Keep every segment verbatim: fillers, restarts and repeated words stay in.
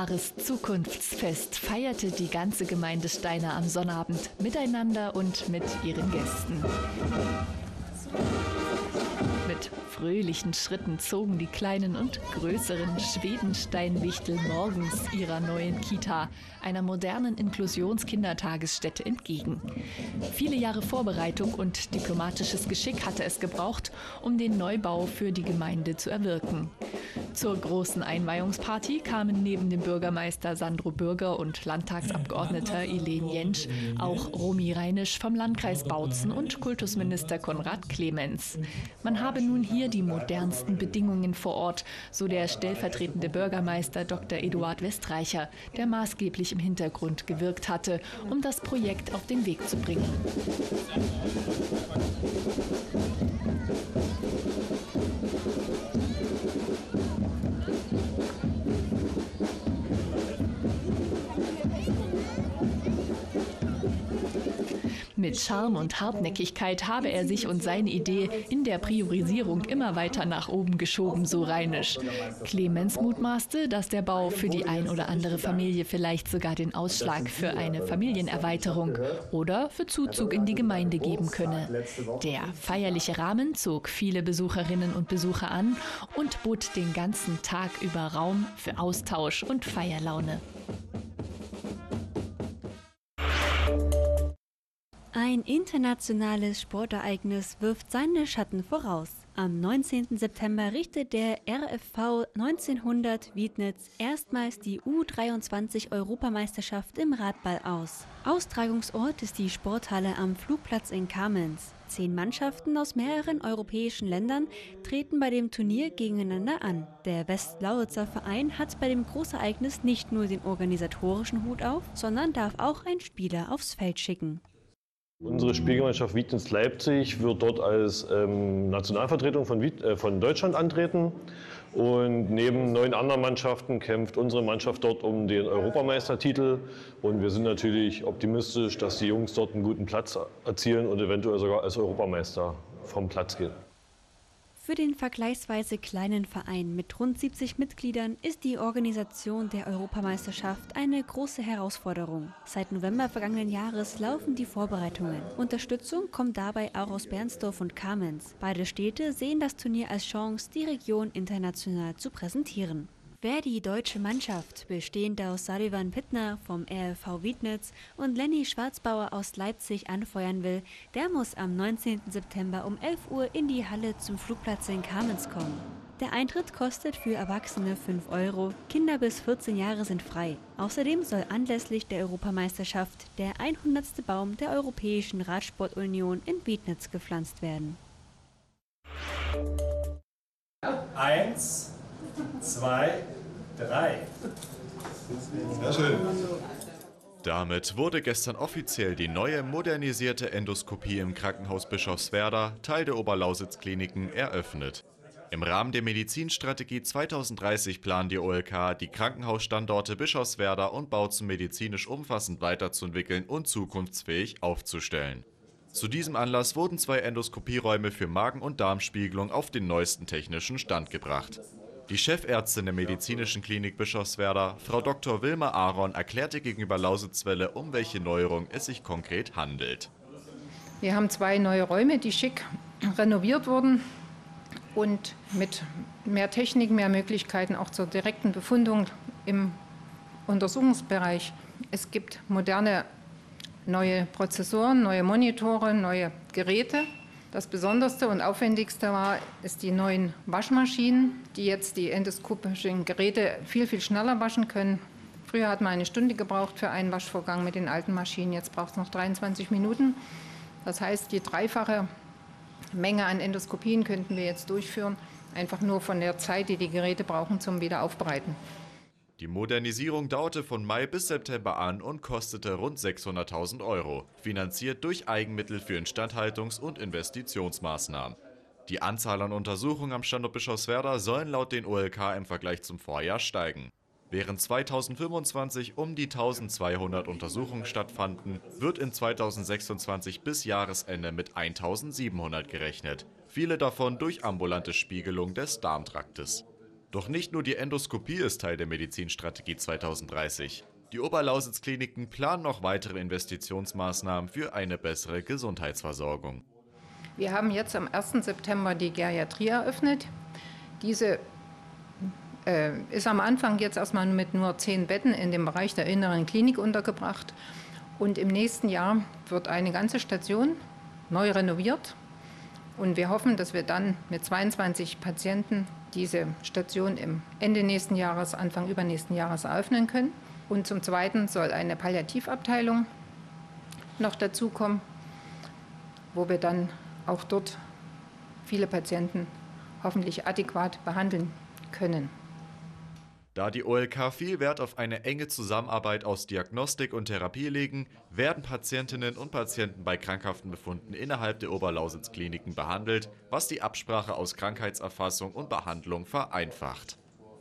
wahres Zukunftsfest feierte die ganze Gemeinde Steiner am Sonnabend miteinander und mit ihren Gästen. Mit fröhlichen Schritten zogen die kleinen und größeren Schwedenstein-Wichtel morgens ihrer neuen Kita, einer modernen Inklusionskindertagesstätte, entgegen. Viele Jahre Vorbereitung und diplomatisches Geschick hatte es gebraucht, um den Neubau für die Gemeinde zu erwirken. Zur großen Einweihungsparty kamen neben dem Bürgermeister Sandro Bürger und Landtagsabgeordneter Elen Jentsch auch Romy Reinisch vom Landkreis Bautzen und Kultusminister Konrad Clemens. Man habe nun hier die modernsten Bedingungen vor Ort, so der stellvertretende Bürgermeister Doktor Eduard Westreicher, der maßgeblich im Hintergrund gewirkt hatte, um das Projekt auf den Weg zu bringen. Mit Charme und Hartnäckigkeit habe er sich und seine Idee in der Priorisierung immer weiter nach oben geschoben, so Reinisch. Clemens mutmaßte, dass der Bau für die ein oder andere Familie vielleicht sogar den Ausschlag für eine Familienerweiterung oder für Zuzug in die Gemeinde geben könne. Der feierliche Rahmen zog viele Besucherinnen und Besucher an und bot den ganzen Tag über Raum für Austausch und Feierlaune. Ein internationales Sportereignis wirft seine Schatten voraus. Am neunzehnten September richtet der R F V neunzehnhundert Wiednitz erstmals die U dreiundzwanzig-Europameisterschaft im Radball aus. Austragungsort ist die Sporthalle am Flugplatz in Kamenz. Zehn Mannschaften aus mehreren europäischen Ländern treten bei dem Turnier gegeneinander an. Der Westlausitzer Verein hat bei dem Großereignis nicht nur den organisatorischen Hut auf, sondern darf auch einen Spieler aufs Feld schicken. Unsere Spielgemeinschaft Wiednitz-Leipzig wird dort als ähm, Nationalvertretung von, Wied äh, von Deutschland antreten. Und neben neun anderen Mannschaften kämpft unsere Mannschaft dort um den Europameistertitel. Und wir sind natürlich optimistisch, dass die Jungs dort einen guten Platz erzielen und eventuell sogar als Europameister vom Platz gehen. Für den vergleichsweise kleinen Verein mit rund siebzig Mitgliedern ist die Organisation der Europameisterschaft eine große Herausforderung. Seit November vergangenen Jahres laufen die Vorbereitungen. Unterstützung kommt dabei auch aus Bernsdorf und Kamenz. Beide Städte sehen das Turnier als Chance, die Region international zu präsentieren. Wer die deutsche Mannschaft, bestehend aus Sullivan Pittner vom R F V Wiednitz und Lenny Schwarzbauer aus Leipzig, anfeuern will, der muss am neunzehnten September um elf Uhr in die Halle zum Flugplatz in Kamenz kommen. Der Eintritt kostet für Erwachsene fünf Euro, Kinder bis vierzehn Jahre sind frei. Außerdem soll anlässlich der Europameisterschaft der hundertste Baum der Europäischen Radsportunion in Wiednitz gepflanzt werden. Eins, zwei, drei. Sehr schön. Damit wurde gestern offiziell die neue modernisierte Endoskopie im Krankenhaus Bischofswerda, Teil der Oberlausitz-Kliniken, eröffnet. Im Rahmen der Medizinstrategie zweitausenddreißig plant die O L K, die Krankenhausstandorte Bischofswerda und Bautzen medizinisch umfassend weiterzuentwickeln und zukunftsfähig aufzustellen. Zu diesem Anlass wurden zwei Endoskopieräume für Magen- und Darmspiegelung auf den neuesten technischen Stand gebracht. Die Chefärztin der Medizinischen Klinik Bischofswerda, Frau Doktor Wilma Aaron, erklärte gegenüber Lausitzwelle, um welche Neuerung es sich konkret handelt. Wir haben zwei neue Räume, die schick renoviert wurden und mit mehr Technik, mehr Möglichkeiten auch zur direkten Befundung im Untersuchungsbereich. Es gibt moderne neue Prozessoren, neue Monitore, neue Geräte. Das Besonderste und Aufwendigste war, ist die neuen Waschmaschinen, die jetzt die endoskopischen Geräte viel, viel schneller waschen können. Früher hat man eine Stunde gebraucht für einen Waschvorgang mit den alten Maschinen, jetzt braucht es noch dreiundzwanzig Minuten. Das heißt, die dreifache Menge an Endoskopien könnten wir jetzt durchführen, einfach nur von der Zeit, die die Geräte brauchen zum Wiederaufbereiten. Die Modernisierung dauerte von Mai bis September an und kostete rund sechshunderttausend Euro, finanziert durch Eigenmittel für Instandhaltungs- und Investitionsmaßnahmen. Die Anzahl an Untersuchungen am Standort Bischofswerda sollen laut den O L K im Vergleich zum Vorjahr steigen. Während zweitausendfünfundzwanzig um die eintausendzweihundert Untersuchungen stattfanden, wird in zweitausendsechsundzwanzig bis Jahresende mit eintausendsiebenhundert gerechnet, viele davon durch ambulante Spiegelung des Darmtraktes. Doch nicht nur die Endoskopie ist Teil der Medizinstrategie zweitausenddreißig. Die Oberlausitz-Kliniken planen noch weitere Investitionsmaßnahmen für eine bessere Gesundheitsversorgung. Wir haben jetzt am ersten September die Geriatrie eröffnet. Diese äh, ist am Anfang jetzt erstmal mit nur zehn Betten in dem Bereich der inneren Klinik untergebracht. Und im nächsten Jahr wird eine ganze Station neu renoviert. Und wir hoffen, dass wir dann mit zweiundzwanzig Patienten diese Station im Ende nächsten Jahres, Anfang übernächsten Jahres eröffnen können. Und zum Zweiten soll eine Palliativabteilung noch dazukommen, wo wir dann auch dort viele Patienten hoffentlich adäquat behandeln können. Da die O L K viel Wert auf eine enge Zusammenarbeit aus Diagnostik und Therapie legen, werden Patientinnen und Patienten bei krankhaften Befunden innerhalb der Oberlausitz-Kliniken behandelt, was die Absprache aus Krankheitserfassung und Behandlung vereinfacht.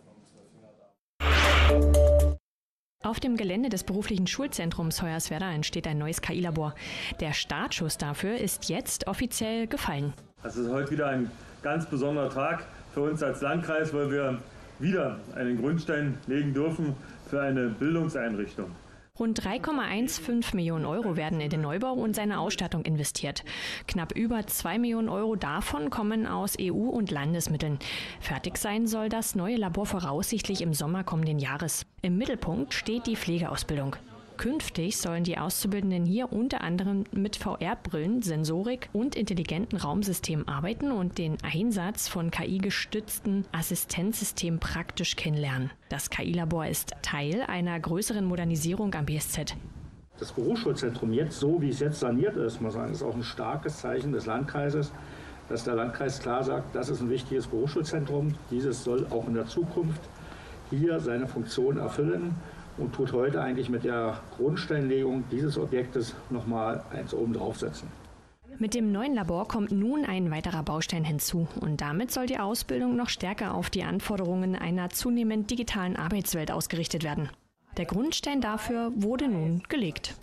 Auf dem Gelände des beruflichen Schulzentrums Hoyerswerda entsteht ein neues K I-Labor. Der Startschuss dafür ist jetzt offiziell gefallen. Es ist heute wieder ein ganz besonderer Tag für uns als Landkreis, weil wir wieder einen Grundstein legen dürfen für eine Bildungseinrichtung. Rund drei Komma fünfzehn Millionen Euro werden in den Neubau und seine Ausstattung investiert. Knapp über zwei Millionen Euro davon kommen aus E U- und Landesmitteln. Fertig sein soll das neue Labor voraussichtlich im Sommer kommenden Jahres. Im Mittelpunkt steht die Pflegeausbildung. Künftig sollen die Auszubildenden hier unter anderem mit V R-Brillen, Sensorik und intelligenten Raumsystemen arbeiten und den Einsatz von K I-gestützten Assistenzsystemen praktisch kennenlernen. Das K I-Labor ist Teil einer größeren Modernisierung am B S Z. Das Berufsschulzentrum jetzt, so wie es jetzt saniert ist, muss man sagen, ist auch ein starkes Zeichen des Landkreises, dass der Landkreis klar sagt, das ist ein wichtiges Berufsschulzentrum. Dieses soll auch in der Zukunft hier seine Funktion erfüllen. Und tut heute eigentlich mit der Grundsteinlegung dieses Objektes nochmal eins oben draufsetzen. Mit dem neuen Labor kommt nun ein weiterer Baustein hinzu und damit soll die Ausbildung noch stärker auf die Anforderungen einer zunehmend digitalen Arbeitswelt ausgerichtet werden. Der Grundstein dafür wurde nun gelegt.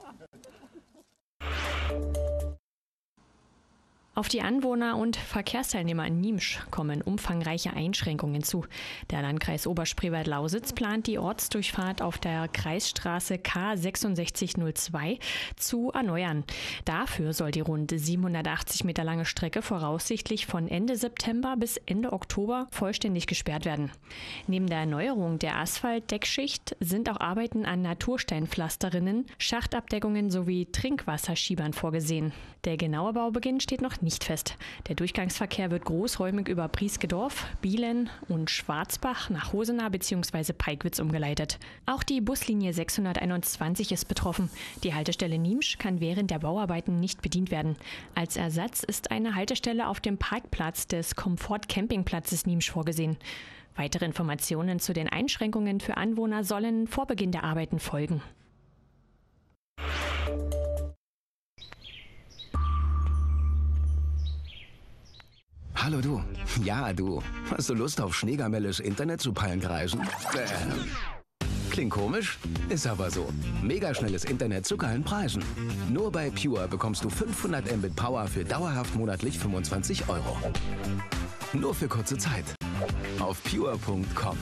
Auf die Anwohner und Verkehrsteilnehmer in Niemsch kommen umfangreiche Einschränkungen zu. Der Landkreis Oberspreewald-Lausitz plant die Ortsdurchfahrt auf der Kreisstraße K sechs sechs null zwei zu erneuern. Dafür soll die rund siebenhundertachtzig Meter lange Strecke voraussichtlich von Ende September bis Ende Oktober vollständig gesperrt werden. Neben der Erneuerung der Asphaltdeckschicht sind auch Arbeiten an Natursteinpflasterinnen, Schachtabdeckungen sowie Trinkwasserschiebern vorgesehen. Der genaue Baubeginn steht noch nicht fest. Der Durchgangsverkehr wird großräumig über Prieskedorf, Bielen und Schwarzbach nach Hosenau bzw. Peigwitz umgeleitet. Auch die Buslinie sechshunderteinundzwanzig ist betroffen. Die Haltestelle Niemsch kann während der Bauarbeiten nicht bedient werden. Als Ersatz ist eine Haltestelle auf dem Parkplatz des Komfort-Campingplatzes Niemsch vorgesehen. Weitere Informationen zu den Einschränkungen für Anwohner sollen vor Beginn der Arbeiten folgen. Hallo du. Ja, du. Hast du Lust auf schneegamelles Internet zu Pallenkreisen? Äh. Klingt komisch? Ist aber so. Megaschnelles Internet zu geilen Preisen. Nur bei Pure bekommst du fünfhundert Mbit Power für dauerhaft monatlich fünfundzwanzig Euro. Nur für kurze Zeit. Auf pure punkt com.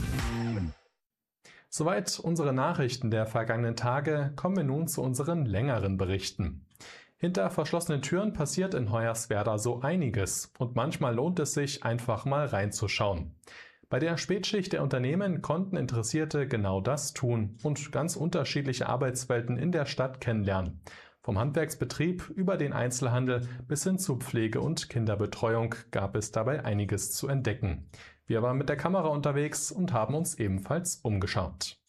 Soweit unsere Nachrichten der vergangenen Tage. Kommen wir nun zu unseren längeren Berichten. Hinter verschlossenen Türen passiert in Hoyerswerda so einiges und manchmal lohnt es sich, einfach mal reinzuschauen. Bei der Spätschicht der Unternehmen konnten Interessierte genau das tun und ganz unterschiedliche Arbeitswelten in der Stadt kennenlernen. Vom Handwerksbetrieb über den Einzelhandel bis hin zu Pflege und Kinderbetreuung gab es dabei einiges zu entdecken. Wir waren mit der Kamera unterwegs und haben uns ebenfalls umgeschaut.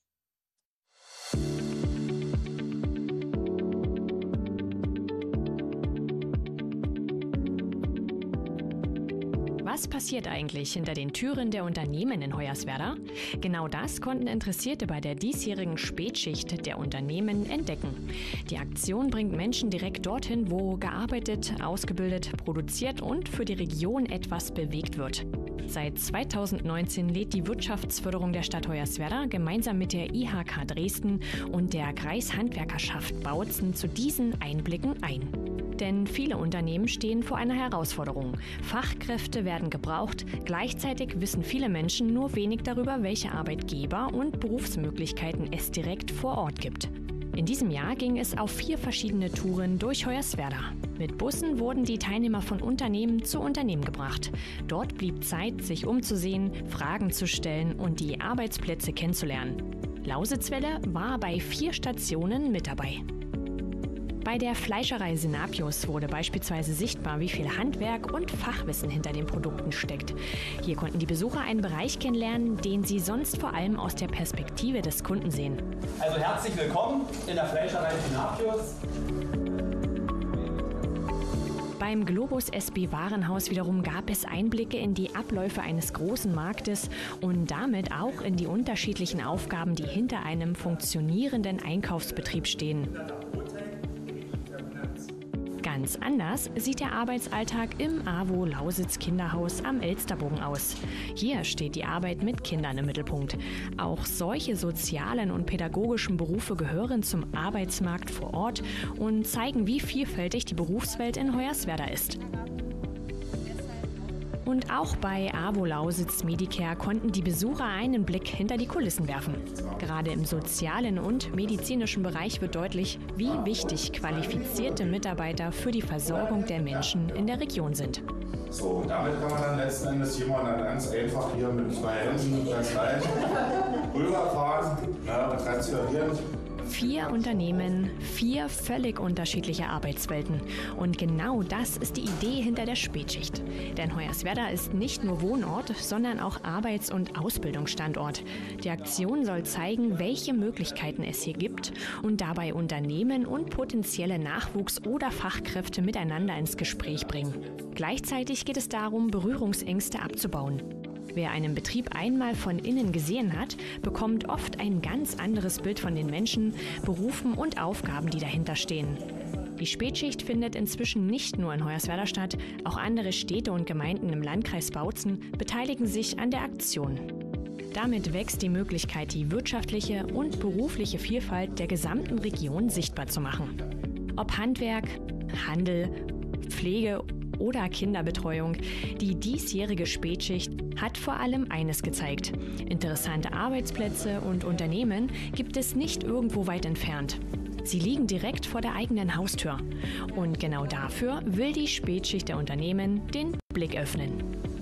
Was passiert eigentlich hinter den Türen der Unternehmen in Hoyerswerda? Genau das konnten Interessierte bei der diesjährigen Spätschicht der Unternehmen entdecken. Die Aktion bringt Menschen direkt dorthin, wo gearbeitet, ausgebildet, produziert und für die Region etwas bewegt wird. Seit zweitausendneunzehn lädt die Wirtschaftsförderung der Stadt Hoyerswerda gemeinsam mit der I H K Dresden und der Kreishandwerkerschaft Bautzen zu diesen Einblicken ein. Denn viele Unternehmen stehen vor einer Herausforderung. Fachkräfte werden gebraucht, gleichzeitig wissen viele Menschen nur wenig darüber, welche Arbeitgeber und Berufsmöglichkeiten es direkt vor Ort gibt. In diesem Jahr ging es auf vier verschiedene Touren durch Hoyerswerda. Mit Bussen wurden die Teilnehmer von Unternehmen zu Unternehmen gebracht. Dort blieb Zeit, sich umzusehen, Fragen zu stellen und die Arbeitsplätze kennenzulernen. Lausitzwelle war bei vier Stationen mit dabei. Bei der Fleischerei Senapius wurde beispielsweise sichtbar, wie viel Handwerk und Fachwissen hinter den Produkten steckt. Hier konnten die Besucher einen Bereich kennenlernen, den sie sonst vor allem aus der Perspektive des Kunden sehen. Also herzlich willkommen in der Fleischerei Senapius. Beim Globus S B Warenhaus wiederum gab es Einblicke in die Abläufe eines großen Marktes und damit auch in die unterschiedlichen Aufgaben, die hinter einem funktionierenden Einkaufsbetrieb stehen. Ganz anders sieht der Arbeitsalltag im AWO Lausitz Kinderhaus am Elsterbogen aus. Hier steht die Arbeit mit Kindern im Mittelpunkt. Auch solche sozialen und pädagogischen Berufe gehören zum Arbeitsmarkt vor Ort und zeigen, wie vielfältig die Berufswelt in Hoyerswerda ist. Und auch bei AWO Lausitz Medicare konnten die Besucher einen Blick hinter die Kulissen werfen. Gerade im sozialen und medizinischen Bereich wird deutlich, wie wichtig qualifizierte Mitarbeiter für die Versorgung der Menschen in der Region sind. So, damit kann man dann letzten Endes jemanden dann ganz einfach hier mit zwei Händen ganz leicht rüberfahren, ja, transferieren. Vier Unternehmen, vier völlig unterschiedliche Arbeitswelten. Und genau das ist die Idee hinter der Spätschicht. Denn Hoyerswerda ist nicht nur Wohnort, sondern auch Arbeits- und Ausbildungsstandort. Die Aktion soll zeigen, welche Möglichkeiten es hier gibt und dabei Unternehmen und potenzielle Nachwuchs- oder Fachkräfte miteinander ins Gespräch bringen. Gleichzeitig geht es darum, Berührungsängste abzubauen. Wer einen Betrieb einmal von innen gesehen hat, bekommt oft ein ganz anderes Bild von den Menschen, Berufen und Aufgaben, die dahinter stehen. Die Spätschicht findet inzwischen nicht nur in Hoyerswerda statt, auch andere Städte und Gemeinden im Landkreis Bautzen beteiligen sich an der Aktion. Damit wächst die Möglichkeit, die wirtschaftliche und berufliche Vielfalt der gesamten Region sichtbar zu machen. Ob Handwerk, Handel, Pflege oder Kinderbetreuung, die diesjährige Spätschicht hat vor allem eines gezeigt: Interessante Arbeitsplätze und Unternehmen gibt es nicht irgendwo weit entfernt. Sie liegen direkt vor der eigenen Haustür. Und genau dafür will die Spätschicht der Unternehmen den Blick öffnen.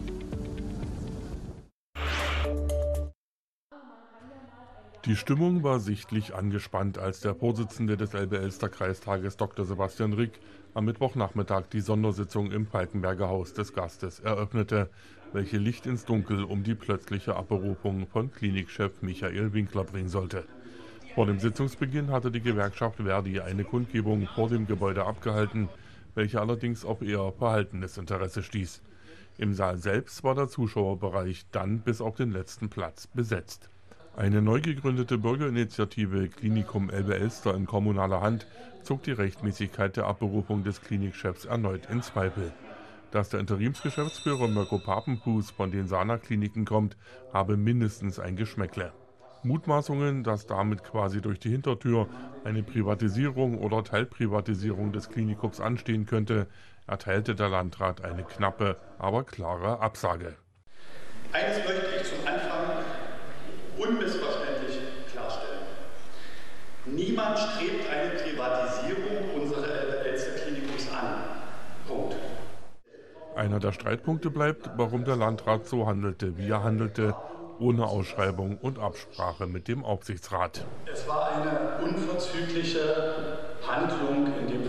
Die Stimmung war sichtlich angespannt, als der Vorsitzende des Elbe-Elster-Kreistages Doktor Sebastian Rick am Mittwochnachmittag die Sondersitzung im Falkenberger Haus des Gastes eröffnete, welche Licht ins Dunkel um die plötzliche Abberufung von Klinikchef Michael Winkler bringen sollte. Vor dem Sitzungsbeginn hatte die Gewerkschaft Verdi eine Kundgebung vor dem Gebäude abgehalten, welche allerdings auf eher verhaltenes Interesse stieß. Im Saal selbst war der Zuschauerbereich dann bis auf den letzten Platz besetzt. Eine neu gegründete Bürgerinitiative Klinikum Elbe-Elster in kommunaler Hand zog die Rechtmäßigkeit der Abberufung des Klinikchefs erneut in Zweifel. Dass der Interimsgeschäftsführer Mirko Papenfuß von den Sana-Kliniken kommt, habe mindestens ein Geschmäckle. Mutmaßungen, dass damit quasi durch die Hintertür eine Privatisierung oder Teilprivatisierung des Klinikums anstehen könnte, erteilte der Landrat eine knappe, aber klare Absage. Eines möchte ich zum Anfang unmissverständlich klarstellen. Niemand strebt eine Privatisierung unserer Elbe-Elster-Klinikums an. Punkt. Einer der Streitpunkte bleibt, warum der Landrat so handelte, wie er handelte, ohne Ausschreibung und Absprache mit dem Aufsichtsrat. Es war eine unverzügliche Handlung in dem